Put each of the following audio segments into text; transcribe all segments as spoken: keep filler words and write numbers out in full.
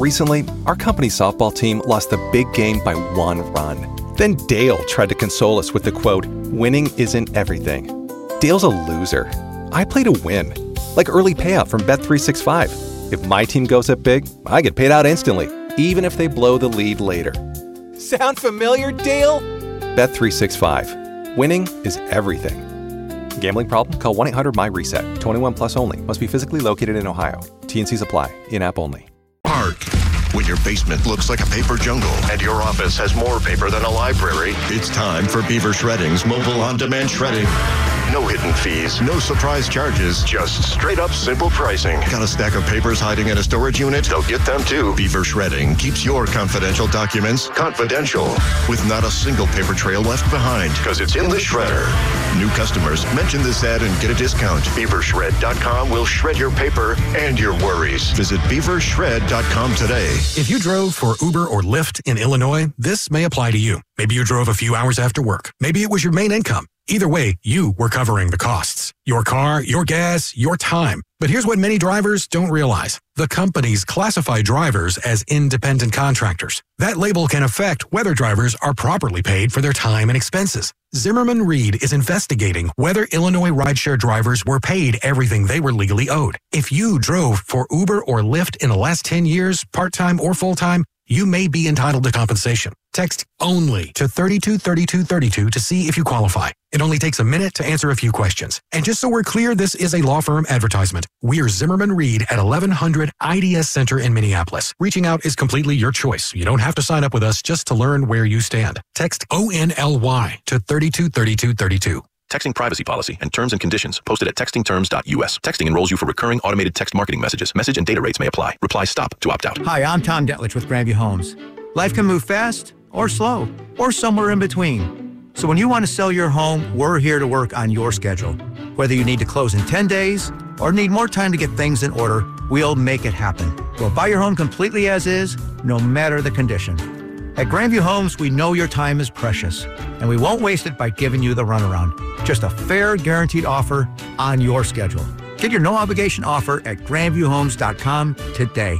Recently, our company's softball team lost the big game by one run. Then Dale tried to console us with the quote, "Winning isn't everything." Dale's a loser. I play to win. Like early payout from Bet three sixty-five. If my team goes up big, I get paid out instantly, even if they blow the lead later. Sound familiar, Dale? Bet three sixty-five. Winning is everything. Gambling problem? Call one eight hundred M Y reset. twenty-one plus only. Must be physically located in Ohio. T N Cs apply. In-app only. Park. When your basement looks like a paper jungle and your office has more paper than a library, it's time for Beaver Shredding's mobile on-demand shredding. No hidden fees, no surprise charges, just straight up simple pricing. Got a stack of papers hiding in a storage unit? They'll get them too. Beaver Shredding keeps your confidential documents confidential with not a single paper trail left behind because it's in the shredder. New customers, mention this ad and get a discount. beaver shred dot com will shred your paper and your worries. Visit beaver shred dot com today. If you drove for Uber or Lyft in Illinois, this may apply to you. Maybe you drove a few hours after work. Maybe it was your main income. Either way, you were covering the costs. Your car, your gas, your time. But here's what many drivers don't realize. The companies classify drivers as independent contractors. That label can affect whether drivers are properly paid for their time and expenses. Zimmerman Reed is investigating whether Illinois rideshare drivers were paid everything they were legally owed. If you drove for Uber or Lyft in the last ten years, part-time or full-time, you may be entitled to compensation. Text ONLY to thirty-two thirty-two thirty-two to see if you qualify. It only takes a minute to answer a few questions. And just so we're clear, this is a law firm advertisement. We're Zimmerman Reed at eleven hundred I D S Center in Minneapolis. Reaching out is completely your choice. You don't have to sign up with us just to learn where you stand. Text O N L Y to thirty-two thirty-two thirty-two. Texting privacy policy and terms and conditions posted at texting terms dot U S. Texting enrolls you for recurring automated text marketing messages. Message and data rates may apply. Reply stop to opt out. Hi, I'm Tom Detlich with Grandview Homes. Life can move fast or slow or somewhere in between. So when you want to sell your home, we're here to work on your schedule. Whether you need to close in ten days or need more time to get things in order, we'll make it happen. We'll buy your home completely as is, no matter the condition. At Grandview Homes, we know your time is precious, and we won't waste it by giving you the runaround. Just a fair, guaranteed offer on your schedule. Get your no-obligation offer at grandview homes dot com today.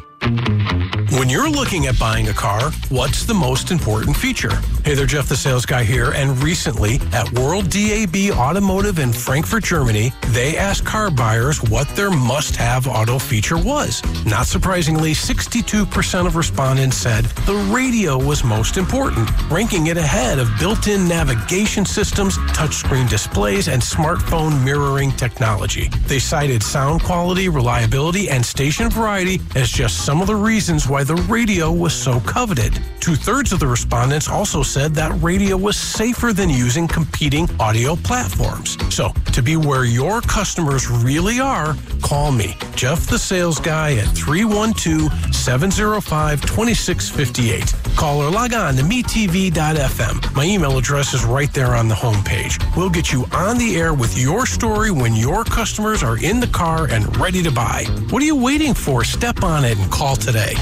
When you're looking at buying a car, what's the most important feature? Hey there, Jeff the Sales Guy here, and recently at World D A B Automotive in Frankfurt, Germany, they asked car buyers what their must-have auto feature was. Not surprisingly, sixty-two percent of respondents said the radio was most important, ranking it ahead of built-in navigation systems, touchscreen displays, and smartphone mirroring technology. They cited sound quality, reliability, and station variety as just some of the reasons why the radio was so coveted. Two-thirds of the respondents also said that radio was safer than using competing audio platforms. So, to be where your customers really are, call me, Jeff the Sales Guy, at three one two, seven zero five, two six five eight. Call or log on to me t v dot f m. My email address is right there on the homepage. We'll get you on the air with your story when your customers are in the car and ready to buy. What are you waiting for? Step on it and call today.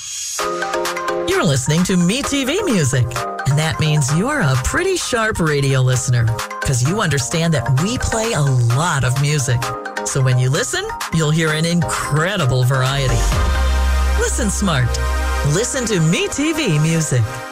You're listening to MeTV Music, and that means you're a pretty sharp radio listener because you understand that we play a lot of music. So when you listen, you'll hear an incredible variety. Listen smart. Listen to MeTV Music.